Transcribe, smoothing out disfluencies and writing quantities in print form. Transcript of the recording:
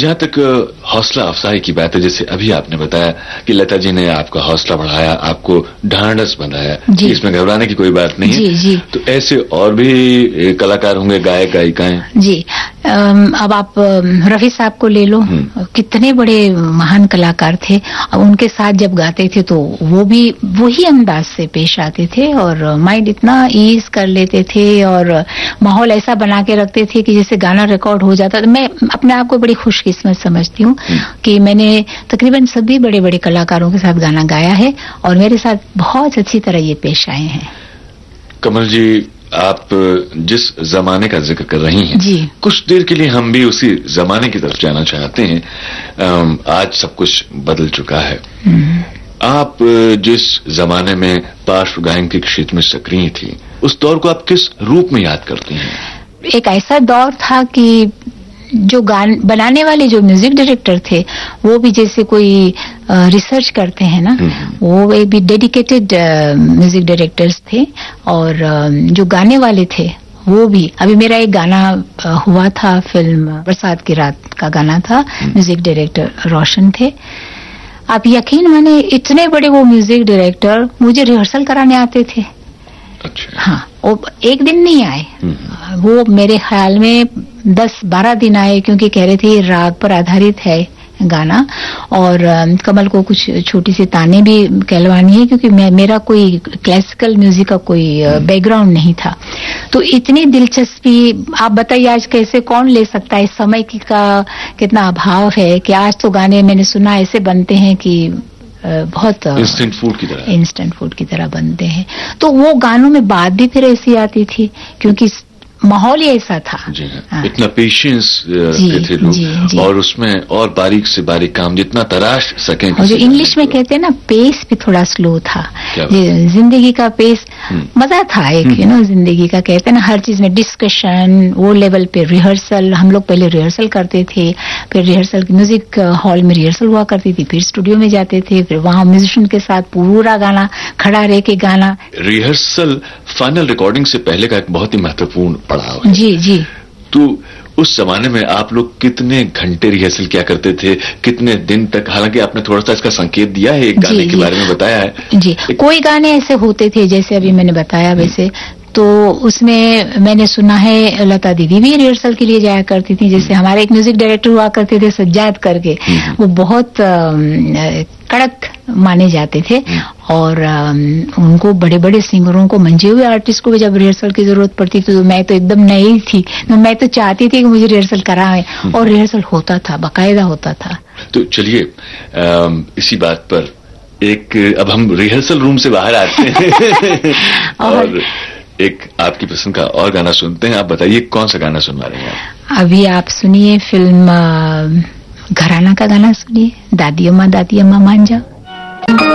जहाँ तक हौसला अफजाई की बात है, जैसे अभी आपने बताया कि लता जी ने आपका हौसला बढ़ाया, आपको ढांढस बनाया कि इसमें घबराने की कोई बात नहीं है। जी। तो ऐसे और भी कलाकार होंगे, गायक गायिकाएं। जी, अब आप रफी साहब को ले लो, कितने बड़े महान कलाकार थे। अब उनके साथ जब गाते थे तो वो भी वही अंदाज से पेश आते थे और माइंड इतना ईज कर लेते थे और माहौल ऐसा बना के रखते थे कि जैसे गाना रिकॉर्ड हो जाता। तो मैं अपने आप को बड़ी खुशकिस्मत समझती हूँ कि मैंने तकरीबन सभी बड़े बड़े कलाकारों के साथ गाना गाया है और मेरे साथ बहुत अच्छी तरह ये पेश आए हैं। कमल जी, आप जिस जमाने का जिक्र कर रही हैं, जी, कुछ देर के लिए हम भी उसी जमाने की तरफ जाना चाहते हैं। आज सब कुछ बदल चुका है। आप जिस जमाने में पार्श्व गायन के क्षेत्र में सक्रिय थी, उस दौर को आप किस रूप में याद करती हैं? एक ऐसा दौर था कि जो गान बनाने वाले जो म्यूजिक डायरेक्टर थे वो भी जैसे कोई रिसर्च करते हैं ना, वो एक भी डेडिकेटेड म्यूजिक डायरेक्टर्स थे और जो गाने वाले थे वो भी। अभी मेरा एक गाना हुआ था, फिल्म बरसात की रात का गाना था, म्यूजिक डायरेक्टर रोशन थे। आप यकीन माने इतने बड़े वो म्यूजिक डायरेक्टर मुझे रिहर्सल कराने आते थे। अच्छा। हाँ, वो एक दिन नहीं आए, वो मेरे ख्याल में 10-12 दिन आए, क्योंकि कह रहे थे राग पर आधारित है गाना और कमल को कुछ छोटी सी ताने भी कहलवानी है, क्योंकि मेरा कोई क्लासिकल म्यूजिक का कोई बैकग्राउंड नहीं था। तो इतनी दिलचस्पी, आप बताइए आज कैसे कौन ले सकता है, इस समय का कितना अभाव है कि आज तो गाने मैंने सुना ऐसे बनते हैं कि बहुत इंस्टेंट फूड की तरह बनते हैं। तो वो गानों में बात भी फिर ऐसी आती थी क्योंकि माहौल ही ऐसा था। जी हाँ। इतना पेशेंस थे लोग और उसमें और बारीक से बारीक काम जितना तराश सकें। और जो इंग्लिश में कहते हैं ना, पेस भी थोड़ा स्लो था। जिंदगी का पेस मजा था एक, जिंदगी का कहते हैं ना, हर चीज में डिस्कशन, वो लेवल पे रिहर्सल। हम लोग पहले रिहर्सल करते थे, फिर रिहर्सल म्यूजिक हॉल में रिहर्सल हुआ करती थी, फिर स्टूडियो में जाते थे, फिर वहां म्यूजिशियन के साथ पूरा गाना खड़ा रह के गाना। रिहर्सल फाइनल रिकॉर्डिंग से पहले का एक बहुत ही महत्वपूर्ण पड़ाव है। जी। तो उस जमाने में आप लोग कितने घंटे रिहर्सल किया करते थे, कितने दिन तक? हालांकि आपने थोड़ा सा इसका संकेत दिया है, एक गाने के बारे में बताया है। जी, कोई गाने ऐसे होते थे जैसे अभी मैंने बताया वैसे, तो उसमें मैंने सुना है लता दीदी भी रिहर्सल के लिए जाया करती थी। जैसे हमारे एक म्यूजिक डायरेक्टर हुआ करते थे सज्जाद करके, वो बहुत कड़क माने जाते थे और उनको बड़े बड़े सिंगरों को, मंजे हुए आर्टिस्ट को भी जब रिहर्सल की जरूरत पड़ती थी तो मैं तो एकदम नई थी, मैं तो चाहती थी कि मुझे रिहर्सल कराएं और रिहर्सल होता था, बाकायदा होता था। तो चलिए इसी बात पर अब हम रिहर्सल रूम से बाहर आते हैं और एक आपकी पसंद का और गाना सुनते हैं। आप बताइए कौन सा गाना सुनवा रहे हैं आप? अभी आप सुनिए फिल्म घराना का गाना सुनिए, दादी अम्मा मान जाओ।